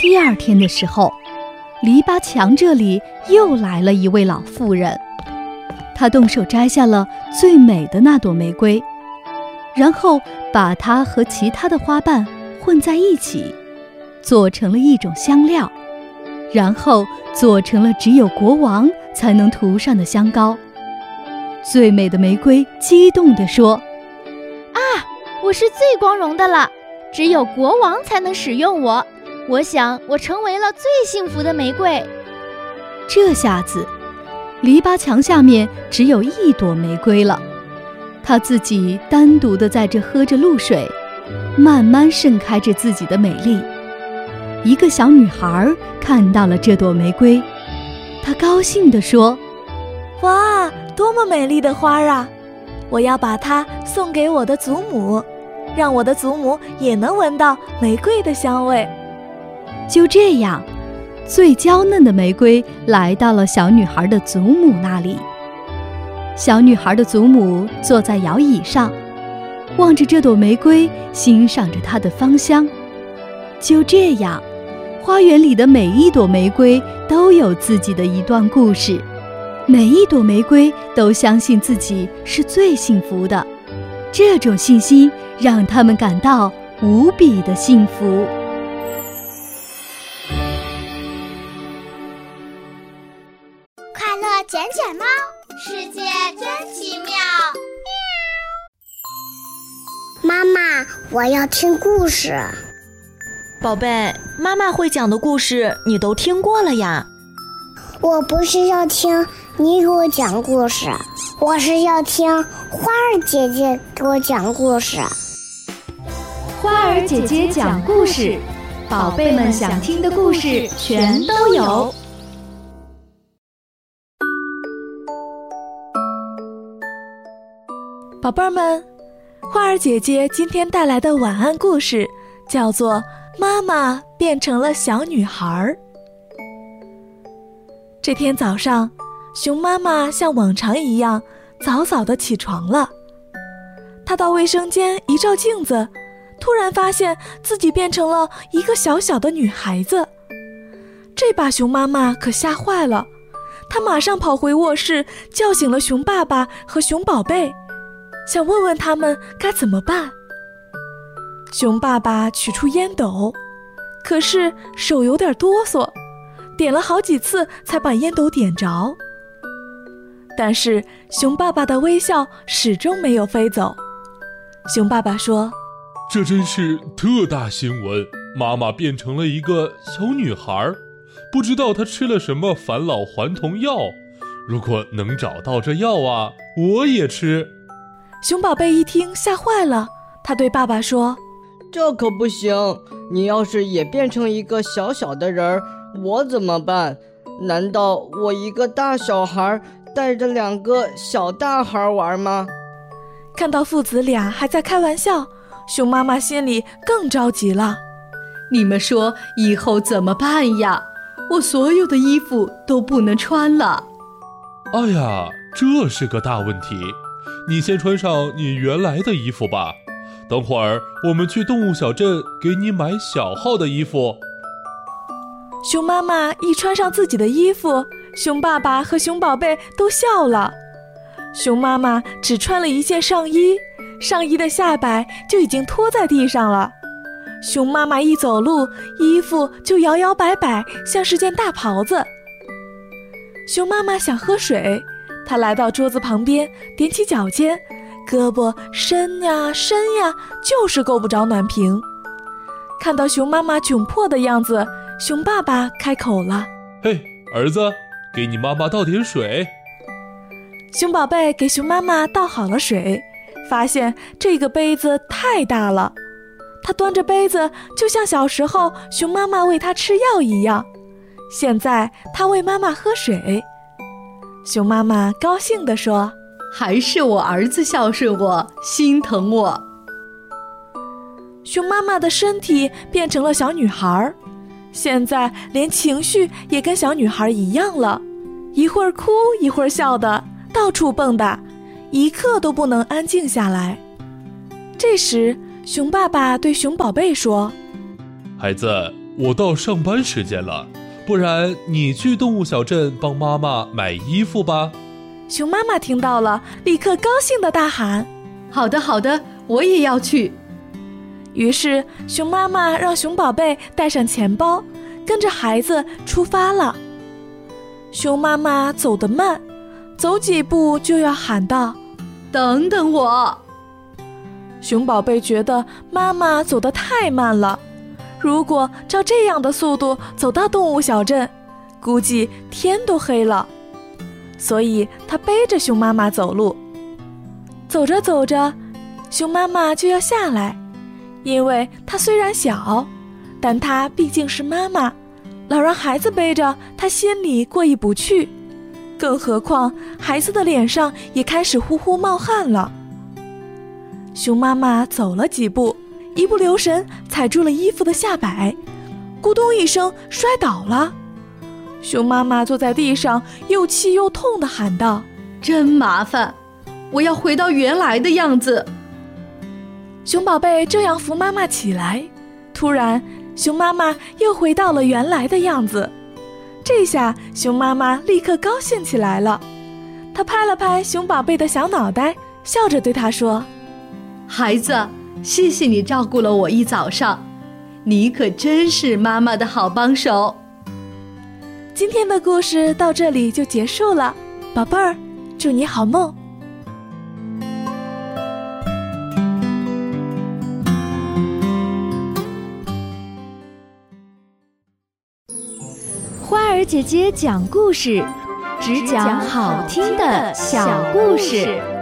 第二天的时候，篱笆墙这里又来了一位老妇人，她动手摘下了最美的那朵玫瑰，然后把它和其他的花瓣混在一起，做成了一种香料，然后做成了只有国王才能涂上的香膏。最美的玫瑰激动地说： 啊，我是最光荣的了，只有国王才能使用我，我想我成为了最幸福的玫瑰。 这下子篱笆墙下面只有一朵玫瑰了，她自己单独地在这喝着露水，慢慢盛开着自己的美丽。一个小女孩看到了这朵玫瑰，她高兴地说： 哇，多么美丽的花啊！我要把它送给我的祖母，让我的祖母也能闻到玫瑰的香味。 就这样，最娇嫩的玫瑰来到了小女孩的祖母那里。小女孩的祖母坐在摇椅上，望着这朵玫瑰，欣赏着它的芳香。就这样，花园里的每一朵玫瑰都有自己的一段故事，每一朵玫瑰都相信自己是最幸福的，这种信心让他们感到无比的幸福。 快乐卷卷猫，世界真奇妙。妈妈，我要听故事。 宝贝，妈妈会讲的故事你都听过了呀。 我不是要听你给我讲故事，我是要听花儿姐姐给我讲故事。 花儿姐姐讲故事，宝贝们想听的故事全都有。 宝贝儿们，花儿姐姐今天带来的晚安故事叫做《妈妈变成了小女孩》。这天早上，熊妈妈像往常一样早早地起床了。她到卫生间一照镜子，突然发现自己变成了一个小小的女孩子。这把熊妈妈可吓坏了，她马上跑回卧室，叫醒了熊爸爸和熊宝贝，想问问他们该怎么办。熊爸爸取出烟斗，可是手有点哆嗦，点了好几次才把烟斗点着。但是熊爸爸的微笑始终没有飞走。熊爸爸说： 这真是特大新闻，妈妈变成了一个小女孩，不知道她吃了什么返老还童药，如果能找到这药啊，我也吃。 熊宝贝一听吓坏了，他对爸爸说： 这可不行，你要是也变成一个小小的人，我怎么办？难道我一个大小孩带着2个小大孩玩吗？ 看到父子俩还在开玩笑，熊妈妈心里更着急了。 你们说以后怎么办呀？我所有的衣服都不能穿了。 哎呀，这是个大问题。你先穿上你原来的衣服吧，等会儿我们去动物小镇给你买小号的衣服。 熊妈妈一穿上自己的衣服，熊爸爸和熊宝贝都笑了。熊妈妈只穿了一件上衣，上衣的下摆就已经拖在地上了。熊妈妈一走路，衣服就摇摇摆摆，像是件大袍子。熊妈妈想喝水，她来到桌子旁边，踮起脚尖，胳膊伸呀伸呀，就是够不着暖瓶。看到熊妈妈窘迫的样子，熊爸爸开口了： 嘿，儿子，给你妈妈倒点水。 熊宝贝给熊妈妈倒好了水，发现这个杯子太大了，他端着杯子就像小时候熊妈妈喂他吃药一样。现在他喂妈妈喝水。熊妈妈高兴地说： 还是我儿子孝顺我，心疼我。 熊妈妈的身体变成了小女孩，现在连情绪也跟小女孩一样了，一会儿哭一会儿笑的，到处蹦跶，一刻都不能安静下来。这时熊爸爸对熊宝贝说： 孩子， 我到上班时间了，不然你去动物小镇帮妈妈买衣服吧。 熊妈妈听到了，立刻高兴地大喊： 好的好的，我也要去。 于是熊妈妈让熊宝贝带上钱包，跟着孩子出发了。熊妈妈走得慢，走几步就要喊道： 等等我。 熊宝贝觉得妈妈走得太慢了，如果照这样的速度走到动物小镇，估计天都黑了。所以他背着熊妈妈走路。走着走着，熊妈妈就要下来，因为她虽然小，但她毕竟是妈妈，老让孩子背着，她心里过意不去。更何况孩子的脸上也开始呼呼冒汗了。熊妈妈走了几步，一不留神踩住了衣服的下摆，咕咚一声摔倒了。熊妈妈坐在地上，又气又痛地喊道： 真麻烦，我要回到原来的样子。 熊宝贝正要扶妈妈起来，突然熊妈妈又回到了原来的样子。这下熊妈妈立刻高兴起来了，她拍了拍熊宝贝的小脑袋，笑着对他说： 孩子，谢谢你照顾了我一早上，你可真是妈妈的好帮手。 今天的故事到这里就结束了，宝贝儿，祝你好梦。 花儿姐姐讲故事，只讲好听的小故事。